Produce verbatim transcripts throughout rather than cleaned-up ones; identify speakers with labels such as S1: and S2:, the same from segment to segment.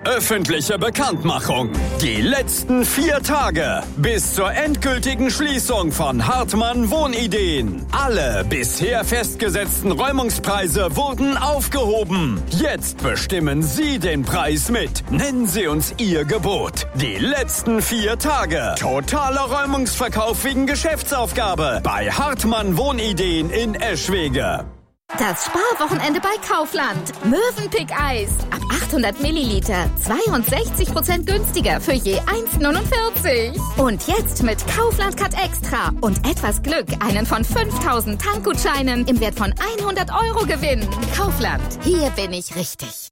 S1: Öffentliche Bekanntmachung. Die letzten vier Tage bis zur endgültigen Schließung von Hartmann Wohnideen. Alle bisher festgesetzten Räumungspreise wurden aufgehoben. Jetzt bestimmen Sie den Preis mit. Nennen Sie uns Ihr Gebot. Die letzten vier Tage. Totaler Räumungsverkauf wegen Geschäftsaufgabe bei Hartmann Wohnideen in Eschwege.
S2: Das Sparwochenende bei Kaufland. Mövenpick-Eis. Ab achthundert Milliliter. zweiundsechzig Prozent günstiger für je eins neunundvierzig. Und jetzt mit Kaufland Cut Extra. Und etwas Glück einen von fünftausend Tankgutscheinen im Wert von hundert Euro gewinnen. Kaufland. Hier bin ich richtig.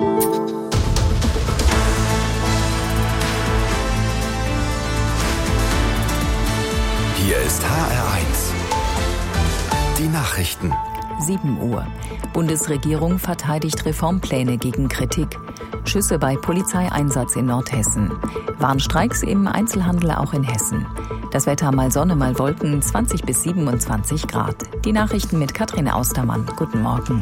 S3: Hier ist H R eins. Die Nachrichten.
S4: sieben Uhr. Bundesregierung verteidigt Reformpläne gegen Kritik. Schüsse bei Polizeieinsatz in Nordhessen. Warnstreiks im Einzelhandel auch in Hessen. Das Wetter mal Sonne, mal Wolken, zwanzig bis siebenundzwanzig Grad. Die Nachrichten mit Katrin Austermann. Guten Morgen.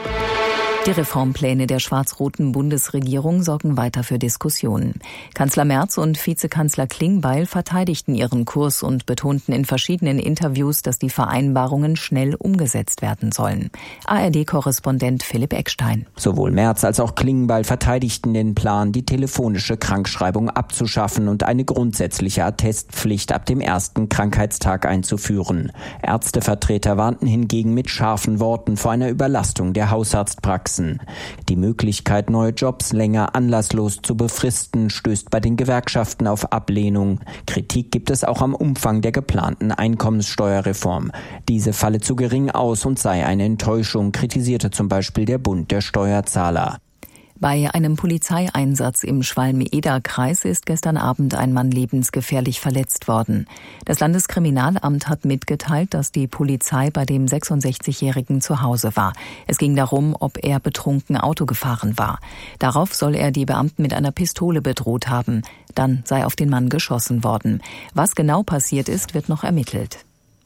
S4: Die Reformpläne der schwarz-roten Bundesregierung sorgen weiter für Diskussionen. Kanzler Merz und Vizekanzler Klingbeil verteidigten ihren Kurs und betonten in verschiedenen Interviews, dass die Vereinbarungen schnell umgesetzt werden sollen. A R D-Korrespondent Philipp Eckstein.
S5: Sowohl Merz als auch Klingbeil verteidigten den Plan, die telefonische Krankschreibung abzuschaffen und eine grundsätzliche Attestpflicht ab dem ersten Krankheitstag einzuführen. Ärztevertreter warnten hingegen mit scharfen Worten vor einer Überlastung der Hausarztpraxen. Die Möglichkeit, neue Jobs länger anlasslos zu befristen, stößt bei den Gewerkschaften auf Ablehnung. Kritik gibt es auch am Umfang der geplanten Einkommenssteuerreform. Diese falle zu gering aus und sei eine Enttäuschung, kritisierte zum Beispiel der Bund der Steuerzahler.
S4: Bei einem Polizeieinsatz im Schwalm-Eder-Kreis ist gestern Abend ein Mann lebensgefährlich verletzt worden. Das Landeskriminalamt hat mitgeteilt, dass die Polizei bei dem sechsundsechzigjährigen zu Hause war. Es ging darum, ob er betrunken Auto gefahren war. Darauf soll er die Beamten mit einer Pistole bedroht haben. Dann sei auf den Mann geschossen worden. Was genau passiert ist, wird noch ermittelt.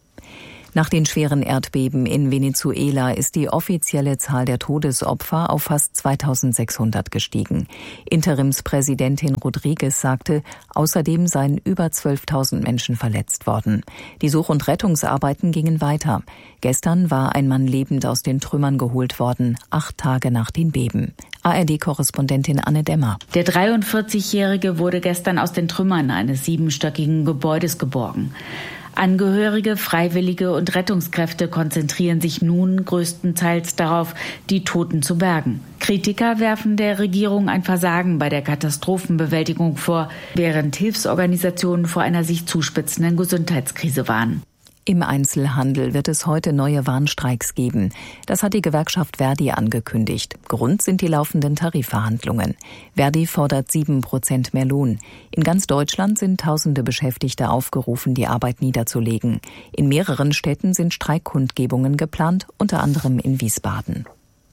S4: Nach den schweren Erdbeben in Venezuela ist die offizielle Zahl der Todesopfer auf fast zweitausendsechshundert gestiegen. Interimspräsidentin Rodriguez sagte, außerdem seien über zwölftausend Menschen verletzt worden. Die Such- und Rettungsarbeiten gingen weiter. Gestern war ein Mann lebend aus den Trümmern geholt worden, acht Tage nach den Beben. A R D-Korrespondentin Anne Demmer.
S6: Der dreiundvierzigjährige wurde gestern aus den Trümmern eines siebenstöckigen Gebäudes geborgen. Angehörige, Freiwillige und Rettungskräfte konzentrieren sich nun größtenteils darauf, die Toten zu bergen. Kritiker werfen der Regierung ein Versagen bei der Katastrophenbewältigung vor, während Hilfsorganisationen vor einer sich zuspitzenden Gesundheitskrise warnen.
S4: Im Einzelhandel wird es heute neue Warnstreiks geben. Das hat die Gewerkschaft Verdi angekündigt. Grund sind die laufenden Tarifverhandlungen. Verdi fordert sieben Prozent mehr Lohn. In ganz Deutschland sind tausende Beschäftigte aufgerufen, die Arbeit niederzulegen. In mehreren Städten sind Streikkundgebungen geplant, unter anderem in Wiesbaden.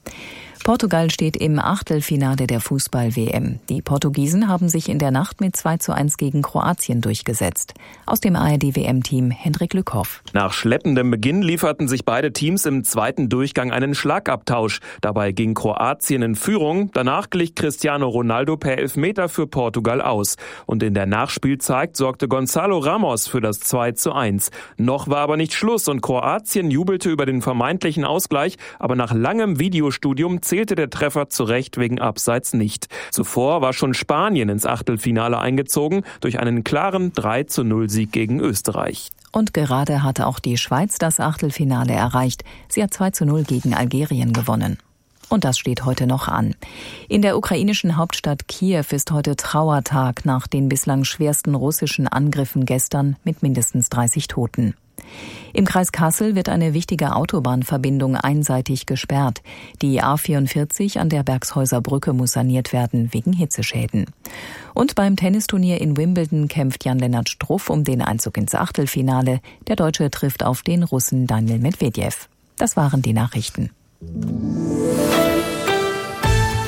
S4: Portugal steht im Achtelfinale der Fußball-W M. Die Portugiesen haben sich in der Nacht mit zwei zu eins gegen Kroatien durchgesetzt. Aus dem A R D-W M-Team Hendrik Lückhoff.
S7: Nach schleppendem Beginn lieferten sich beide Teams im zweiten Durchgang einen Schlagabtausch. Dabei ging Kroatien in Führung. Danach glich Cristiano Ronaldo per Elfmeter für Portugal aus. Und in der Nachspielzeit sorgte Gonzalo Ramos für das zwei zu eins. Noch war aber nicht Schluss und Kroatien jubelte über den vermeintlichen Ausgleich, aber nach langem Videostudium zählte der Treffer zu Recht wegen Abseits nicht. Zuvor war schon Spanien ins Achtelfinale eingezogen durch einen klaren drei zu null Sieg gegen Österreich.
S4: Und gerade hatte auch die Schweiz das Achtelfinale erreicht. Sie hat zwei zu null gegen Algerien gewonnen. Und das steht heute noch an. In der ukrainischen Hauptstadt Kiew ist heute Trauertag nach den bislang schwersten russischen Angriffen gestern mit mindestens dreißig Toten. Im Kreis Kassel wird eine wichtige Autobahnverbindung einseitig gesperrt. Die A vierundvierzig an der Bergshäuser Brücke muss saniert werden wegen Hitzeschäden. Und beim Tennisturnier in Wimbledon kämpft Jan-Lennart Struff um den Einzug ins Achtelfinale. Der Deutsche trifft auf den Russen Daniil Medvedev. Das waren die Nachrichten.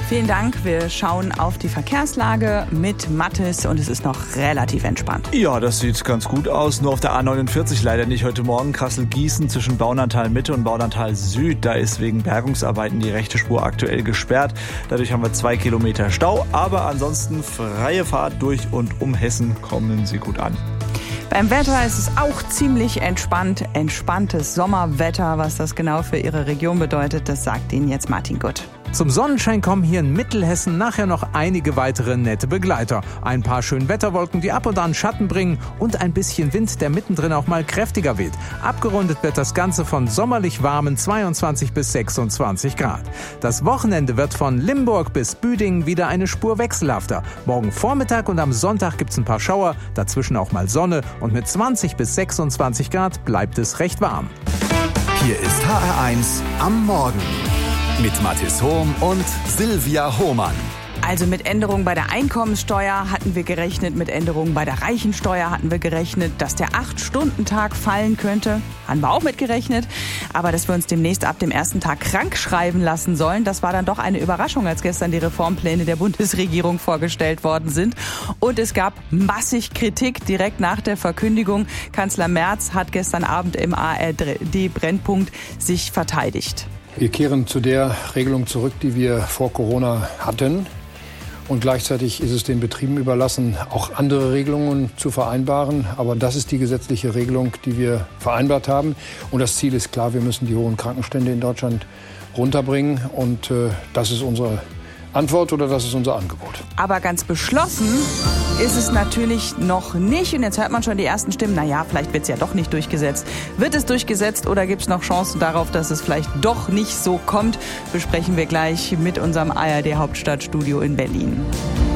S8: Vielen Dank. Wir schauen auf die Verkehrslage mit Mathis und es ist noch relativ entspannt.
S9: Ja, das sieht ganz gut aus. Nur auf der A neunundvierzig leider nicht heute Morgen. Kassel-Gießen zwischen Baunatal-Mitte und Baunatal-Süd. Da ist wegen Bergungsarbeiten die rechte Spur aktuell gesperrt. Dadurch haben wir zwei Kilometer Stau. Aber ansonsten freie Fahrt durch und um Hessen. Kommen Sie gut an.
S8: Beim Wetter ist es auch ziemlich entspannt. Entspanntes Sommerwetter. Was das genau für Ihre Region bedeutet, das sagt Ihnen jetzt Martin Gutt.
S10: Zum Sonnenschein kommen hier in Mittelhessen nachher noch einige weitere nette Begleiter. Ein paar schöne Wetterwolken, die ab und an Schatten bringen und ein bisschen Wind, der mittendrin auch mal kräftiger weht. Abgerundet wird das Ganze von sommerlich warmen zweiundzwanzig bis sechsundzwanzig Grad. Das Wochenende wird von Limburg bis Büdingen wieder eine Spur wechselhafter. Morgen Vormittag und am Sonntag gibt's ein paar Schauer, dazwischen auch mal Sonne und mit zwanzig bis sechsundzwanzig Grad bleibt es recht warm.
S3: Hier ist H R eins am Morgen mit Mathis Hohm und Silvia Hohmann.
S8: Also mit Änderungen bei der Einkommenssteuer hatten wir gerechnet, mit Änderungen bei der Reichensteuer hatten wir gerechnet, dass der acht-Stunden-Tag fallen könnte. Haben wir auch mit gerechnet. Aber dass wir uns demnächst ab dem ersten Tag krank schreiben lassen sollen, das war dann doch eine Überraschung, als gestern die Reformpläne der Bundesregierung vorgestellt worden sind. Und es gab massig Kritik direkt nach der Verkündigung. Kanzler Merz hat gestern Abend im A R D-Brennpunkt sich verteidigt.
S11: Wir kehren zu der Regelung zurück, die wir vor Corona hatten. Und gleichzeitig ist es den Betrieben überlassen, auch andere Regelungen zu vereinbaren. Aber das ist die gesetzliche Regelung, die wir vereinbart haben. Und das Ziel ist klar, wir müssen die hohen Krankenstände in Deutschland runterbringen. Und äh, das ist unsere Antwort oder das ist unser Angebot.
S8: Aber ganz beschlossen ist es natürlich noch nicht. Und jetzt hört man schon die ersten Stimmen. Naja, vielleicht wird es ja doch nicht durchgesetzt. Wird es durchgesetzt oder gibt es noch Chancen darauf, dass es vielleicht doch nicht so kommt? Besprechen wir gleich mit unserem A R D-Hauptstadtstudio in Berlin.